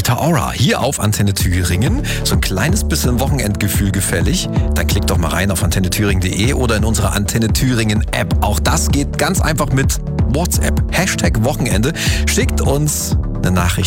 Rita Ora hier auf Antenne Thüringen. So ein kleines bisschen Wochenendgefühl gefällig. Dann klickt doch mal rein auf antennethüringen.de oder in unsere Antenne Thüringen App. Auch das geht ganz einfach mit WhatsApp. #Wochenende. Schickt uns eine Nachricht